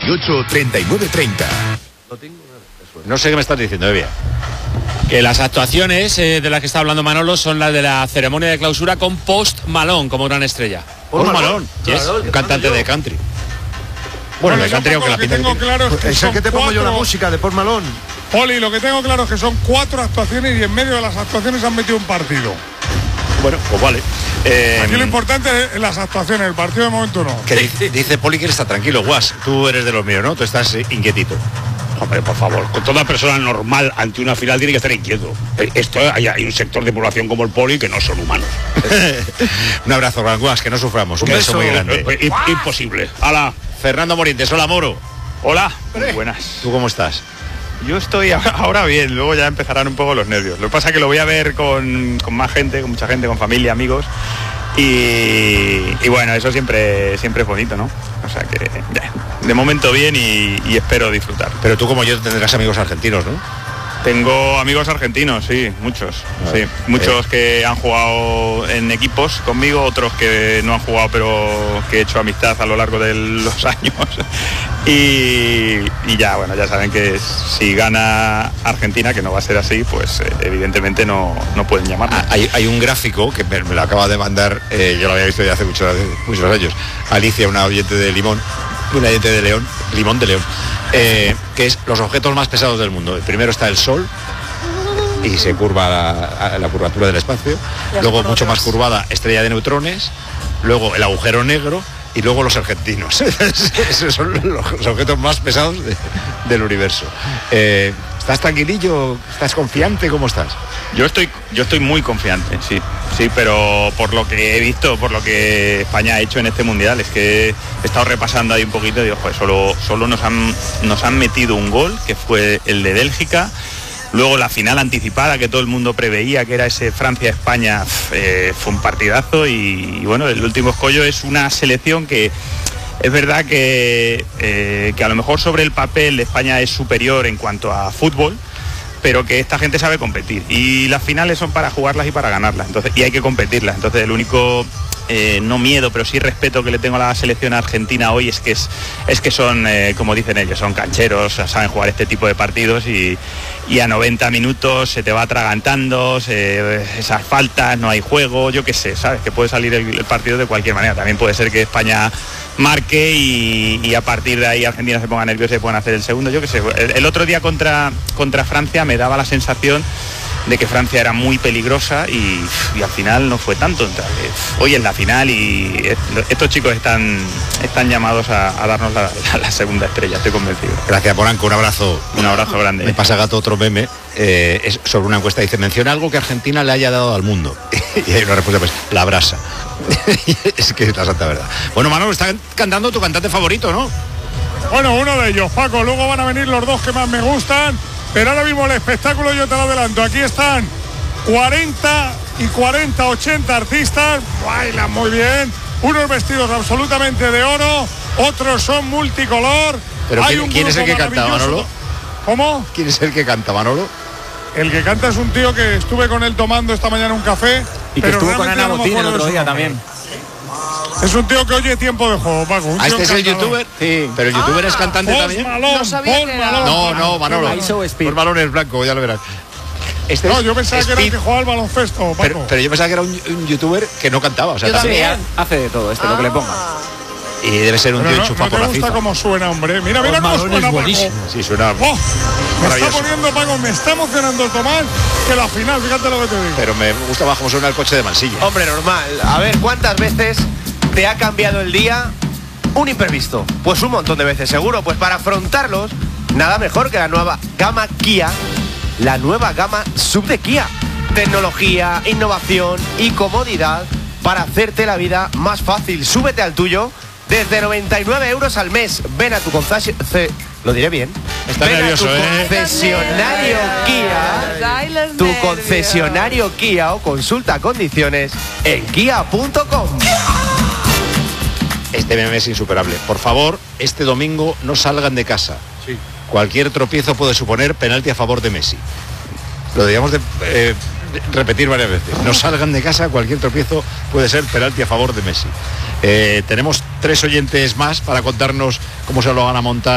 628 39 30. No sé qué me estás diciendo, Evia. Que las actuaciones de las que está hablando Manolo son las de la ceremonia de clausura con Post Malone como gran estrella. Post Malone, claro, un cantante de country. Bueno, de country, aunque la pinta tengo claro es que Es el que te pongo yo la música de Post Malone. Poli, lo que tengo claro es que son 4 actuaciones y en medio de las actuaciones han metido un partido. Bueno, pues vale. Aquí lo importante es las actuaciones, el partido de momento no. Que dice Poli que él está tranquilo, Guas. Tú eres de los míos, ¿no? Tú estás inquietito. Hombre, por favor, con toda persona normal ante una final tiene que estar inquieto. Esto hay un sector de población como el Poli que no son humanos. Un abrazo, Gran Guas, que no suframos. Un beso muy grande. Imposible. ¡Hala! Fernando Morientes, hola Moro. Hola, muy buenas. ¿Tú cómo estás? Yo estoy ahora bien, luego ya empezarán un poco los nervios. Lo que pasa es que lo voy a ver con más gente, con mucha gente, con familia, amigos. Y bueno, eso siempre es bonito, ¿no? O sea que de momento bien y espero disfrutar. Pero tú como yo tendrás amigos argentinos, ¿no? Tengo amigos argentinos, sí, muchos. Sí, muchos que han jugado en equipos conmigo, otros que no han jugado pero que he hecho amistad a lo largo de los años. Y ya, bueno, ya saben que si gana Argentina, que no va a ser así, pues evidentemente no pueden llamarme. Hay un gráfico que me lo acaba de mandar, yo lo había visto ya hace muchos años, Alicia, una oyente de Limón, una oyente de León, Limón de León, que es los objetos más pesados del mundo. Primero está el Sol y se curva a la curvatura del espacio, luego mucho más curvada estrella de neutrones, luego el agujero negro y luego los argentinos. Esos son los objetos más pesados del universo. ¿Estás tranquilillo? ¿Estás confiante? ¿Cómo estás? Yo estoy muy confiante, sí, pero por lo que he visto, por lo que España ha hecho en este mundial, es que he estado repasando ahí un poquito y digo, joder, solo nos han metido un gol, que fue el de Bélgica. Luego la final anticipada que todo el mundo preveía, que era ese Francia-España, fue un partidazo y bueno, el último escollo es una selección que es verdad que a lo mejor sobre el papel España es superior en cuanto a fútbol, pero que esta gente sabe competir y las finales son para jugarlas y para ganarlas, entonces, y hay que competirlas. Entonces el único no miedo, pero sí respeto que le tengo a la selección argentina hoy es que son, como dicen ellos, son cancheros, saben jugar este tipo de partidos y a 90 minutos se te va atragantando, esas faltas, no hay juego, yo qué sé, sabes que puede salir el partido de cualquier manera. También puede ser que España marque y a partir de ahí Argentina se ponga nerviosa y puedan hacer el segundo, yo qué sé. El otro día contra Francia me daba la sensación de que Francia era muy peligrosa y al final no fue tanto. Entonces, hoy es la final y estos chicos están llamados a darnos la segunda estrella, estoy convencido. Gracias, Polanco, un abrazo. Un abrazo grande. Me pasa Gato otro meme, es sobre una encuesta, dice, menciona algo que Argentina le haya dado al mundo. Y hay una respuesta, pues, la brasa. Es que es la santa verdad. Bueno, Manolo, está cantando tu cantante favorito, ¿no? Bueno, uno de ellos, Paco, luego van a venir los dos que más me gustan, pero ahora mismo el espectáculo yo te lo adelanto. Aquí están 80 artistas, bailan muy bien, unos vestidos absolutamente de oro, otros son multicolor. Pero ¿quién es el que canta, Manolo? ¿Cómo? ¿Quién es el que canta, Manolo? El que canta es un tío que estuve con él tomando esta mañana un café. Y que estuvo con Ana Botín el otro día también. Es un tío que oye tiempo de juego, Paco. ¿Este es el youtuber? Sí. ¿Pero el youtuber es cantante también? Malone, No sabía que era. No, Manolo. Post Malone es blanco, ya lo verás. No, yo pensaba que era el que jugaba al baloncesto, Paco. Pero yo pensaba que era un youtuber que no cantaba. O sea, Yo también. Hace de todo, lo que le ponga. Y debe ser un tío enchufado por la FIFA. Me gusta cómo suena, hombre. Mira cómo suena, Paco. Sí, suena me está poniendo, Paco, me está emocionando el Tomás que la final, fíjate lo que te digo. Pero me gusta más cómo suena el coche de Mansilla. Hombre, normal. A ver, ¿cuántas veces te ha cambiado el día un imprevisto? Pues un montón de veces, seguro. Pues para afrontarlos, nada mejor que la nueva gama Kia, la nueva gama sub de Kia. Tecnología, innovación y comodidad para hacerte la vida más fácil. Súbete al tuyo desde 99 euros al mes. Ven a tu concesionario. Lo diré bien. Está Ven nervioso, a tu concesionario Kia. Tu concesionario Kia o consulta condiciones en kia.com. Este meme es insuperable. Por favor, este domingo no salgan de casa. Sí. Cualquier tropiezo puede suponer penalti a favor de Messi. Lo debíamos de repetir varias veces. No salgan de casa, cualquier tropiezo puede ser penalti a favor de Messi. Tenemos 3 oyentes más para contarnos cómo se lo van a montar